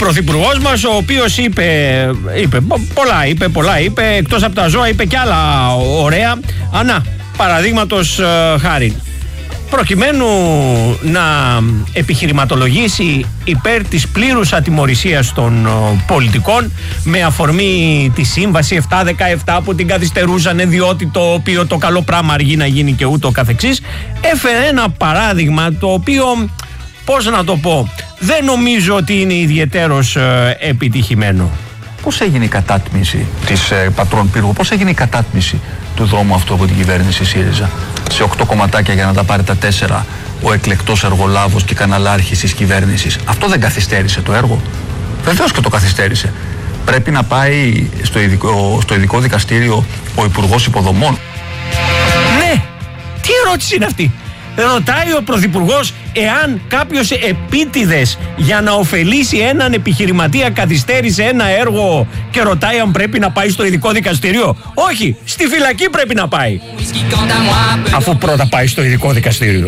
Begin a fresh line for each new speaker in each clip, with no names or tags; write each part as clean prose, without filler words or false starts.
πρωθυπουργός μας, ο οποίος είπε πολλά, εκτός από τα ζώα είπε κι άλλα ωραία. Παραδείγματος χάρη, προκειμένου να επιχειρηματολογήσει υπέρ της πλήρους ατιμωρησίας των πολιτικών με αφορμή τη σύμβαση 717 που την καθυστερούσαν διότι το οποίο το καλό πράγμα αργεί να γίνει και ούτω καθεξής, έφερε ένα παράδειγμα το οποίο, πώς να το πω, δεν νομίζω ότι είναι ιδιαιτέρως επιτυχημένο.
Πώς έγινε η κατάτμιση της Πατρών Πύργου, πώς έγινε η κατάτμιση του δρόμου αυτού από την κυβέρνηση ΣΥΡΙΖΑ σε 8 κομματάκια για να τα πάρει τα 4 ο εκλεκτός εργολάβος και καναλάρχης της κυβέρνησης? Αυτό δεν καθυστέρησε το έργο? Βεβαίως και το καθυστέρησε. Πρέπει να πάει στο ειδικό δικαστήριο ο Υπουργός Υποδομών.
Ναι, τι ερώτηση είναι αυτή? Ρωτάει ο Πρωθυπουργός εάν κάποιος επίτηδες για να ωφελήσει έναν επιχειρηματία καθυστέρησε ένα έργο και ρωτάει αν πρέπει να πάει στο ειδικό δικαστήριο? Όχι, στη φυλακή πρέπει να πάει, αφού πρώτα πάει στο ειδικό δικαστήριο.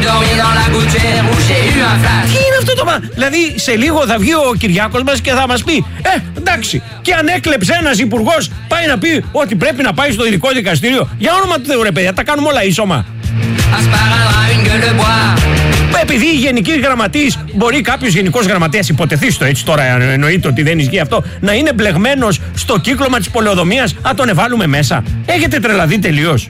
Τι είναι αυτό το πράγμα? Δηλαδή σε λίγο θα βγει ο Κυριάκος μας και θα μας πει εντάξει, και αν έκλεψε ένας υπουργός πάει να πει ότι πρέπει να πάει στο ειδικό δικαστήριο? Για όνομα του Θεού ρε παιδιά, τα κάνουμε όλα ίσωμα. Επειδή η γενική γραμματής, μπορεί κάποιος γενικός γραμματέας, υποτεθεί στο έτσι τώρα, εννοείται ότι δεν ισχύει αυτό, να είναι μπλεγμένος στο κύκλωμα της πολεοδομίας, να τον εβάλουμε μέσα? Έχετε τρελαθεί τελείως?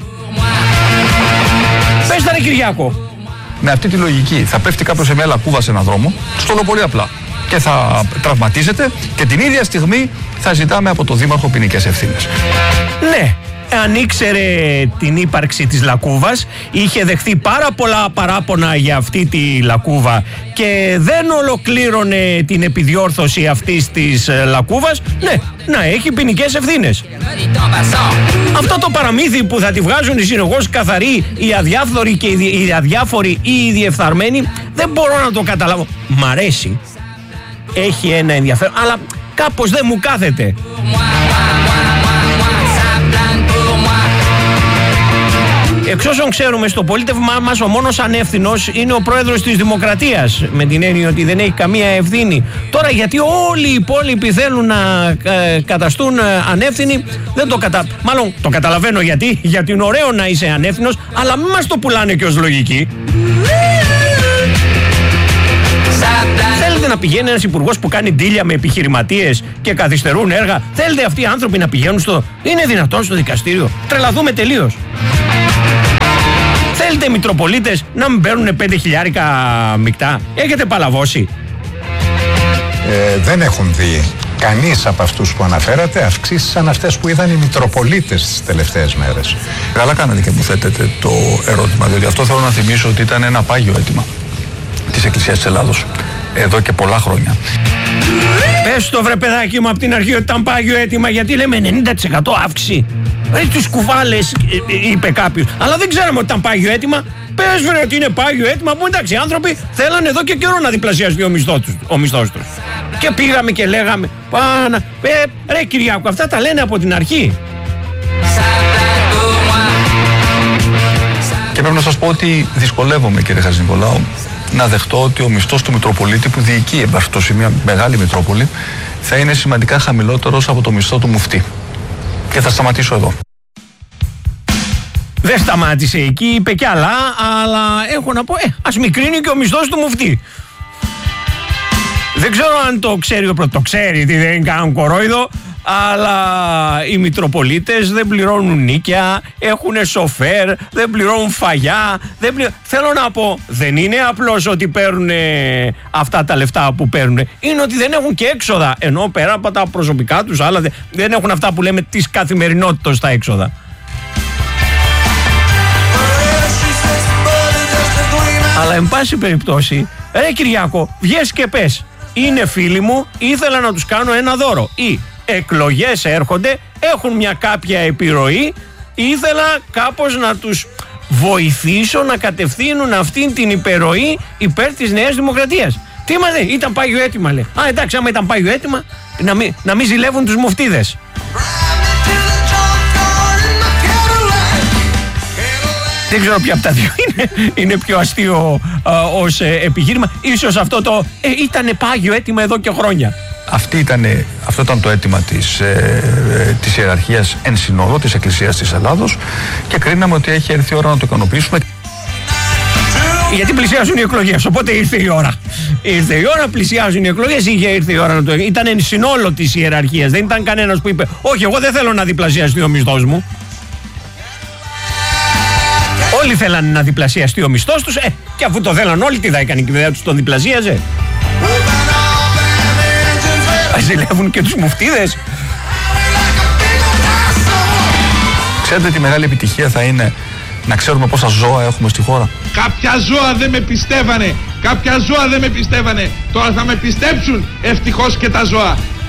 Πες τα ρε Κυριάκο.
Με αυτή τη λογική θα πέφτει κάποιος σε μια λακκούβα σε έναν δρόμο, στο λέω πολύ απλά, και θα τραυματίζεται και την ίδια στιγμή θα ζητάμε από το Δήμαρχο ποινικές ευθύνες.
Ναι. Αν ήξερε την ύπαρξη της λακκούβας, είχε δεχθεί πάρα πολλά παράπονα για αυτή τη λακκούβα και δεν ολοκλήρωνε την επιδιόρθωση αυτής της λακκούβας, ναι, να έχει ποινικές ευθύνες. Αυτό το παραμύθι που θα τη βγάζουν οι συνεχώς καθαροί, οι αδιάφοροι και οι αδιάφοροι ή οι διεφθαρμένοι, δεν μπορώ να το καταλάβω. Μ' αρέσει, έχει ένα ενδιαφέρον, αλλά κάπως δεν μου κάθεται. Εξ όσων ξέρουμε, στο πολίτευμά μας ο μόνος ανεύθυνος είναι ο πρόεδρος της Δημοκρατίας, με την έννοια ότι δεν έχει καμία ευθύνη. Τώρα γιατί όλοι οι υπόλοιποι θέλουν να καταστούν ανεύθυνοι, δεν το μάλλον το καταλαβαίνω γιατί είναι ωραίο να είσαι ανεύθυνος, αλλά μην μας το πουλάνε και ως λογική. Θέλετε να πηγαίνει ένας υπουργός που κάνει ντύλια με επιχειρηματίες και καθυστερούν έργα? Θέλετε αυτοί οι άνθρωποι να πηγαίνουν είναι δυνατόν στο δικαστήριο? Τρελαθούμε τελείως. Θέλετε Μητροπολίτες να μην παίρνουν 5 χιλιάρικα μεικτά? Έχετε παλαβώσει?
Δεν έχουν δει κανείς από αυτούς που αναφέρατε αυξήσεις σαν αυτές που είδαν οι Μητροπολίτες τις τελευταίες μέρες.
Καλά κάνατε και μου θέτετε το ερώτημα, διότι αυτό θέλω να θυμίσω ότι ήταν ένα πάγιο αίτημα της Εκκλησίας της Ελλάδος εδώ και πολλά χρόνια.
Πες το βρε παιδάκι μου από την αρχή ότι ήταν πάγιο αίτημα, γιατί λέμε 90% αύξηση. Τους κουβάλες, είπε κάποιος, αλλά δεν ξέραμε ότι ήταν πάγιο αίτημα. Πες βρε ότι είναι πάγιο αίτημα, που εντάξει, οι άνθρωποι θέλανε εδώ και καιρό να διπλασιαστεί ο μισθός τους. Και πήγαμε και λέγαμε ρε Κυριάκο, αυτά τα λένε από την αρχή.
Και πρέπει να σας πω ότι δυσκολεύομαι, κύριε Χατζηνικολάου, να δεχτώ ότι ο μισθός του Μητροπολίτη που διοικεί σε μια μεγάλη Μητρόπολη θα είναι σημαντικά χαμηλότερος από το μισθό του μουφτή. Και θα σταματήσω εδώ.
Δεν σταμάτησε εκεί, είπε κι άλλα, αλλά έχω να πω, ας μικρύνει και ο μισθός του μουφτή. Δεν ξέρω αν το ξέρει ο πρώτος, το ξέρει, δεν κάνουν κορόιδο, αλλά οι Μητροπολίτες δεν πληρώνουν νίκια, έχουν σοφέρ, δεν πληρώνουν φαγιά, θέλω να πω, δεν είναι απλώς ότι παίρνουν αυτά τα λεφτά που παίρνουν, είναι ότι δεν έχουν και έξοδα, ενώ πέρα από τα προσωπικά τους άλλα δεν έχουν αυτά που λέμε της καθημερινότητας τα έξοδα. Αλλά εν πάση περιπτώσει, ρε Κυριάκο, βγες και πες, είναι φίλοι μου, ήθελα να τους κάνω ένα δώρο, ή εκλογές έρχονται, έχουν μια κάποια επιρροή, ήθελα κάπως να τους βοηθήσω να κατευθύνουν αυτήν την υπερροή υπέρ της Νέας Δημοκρατίας. Τι μας λέει, ήταν πάγιο αίτημα, λέει. Εντάξει, άμα ήταν πάγιο αίτημα, να μην ζηλεύουν τους μουφτίδες. Δεν ξέρω ποια από τα δύο είναι πιο αστείο ως επιχείρημα. Ίσως αυτό το ήταν πάγιο αίτημα εδώ και χρόνια.
Αυτό ήταν το αίτημα της ιεραρχίας εν συνόδο της Εκκλησίας της Ελλάδος και κρίναμε ότι έχει έρθει η ώρα να το ικανοποιήσουμε.
Γιατί πλησιάζουν οι εκλογές, οπότε ήρθε η ώρα. Ήρθε η ώρα, πλησιάζουν οι εκλογές, ήρθε η ώρα να το. Ήταν εν συνόλο της ιεραρχίας. Δεν ήταν κανένας που είπε: όχι, εγώ δεν θέλω να διπλασιαστεί ο μισθός μου. Όλοι θέλανε να διπλασιαστεί ο μισθός τους, και αφού το θέλαν όλοι, τι θα έκανε η κυβέρνηση τους, τον διπλασίαζε. Ζηλεύουν και τους μουφτίδες.
Ξέρετε τι μεγάλη επιτυχία θα είναι να ξέρουμε πόσα ζώα έχουμε στη χώρα.
Κάποια ζώα δεν με πιστεύανε. Τώρα θα με πιστέψουν ευτυχώς και τα ζώα.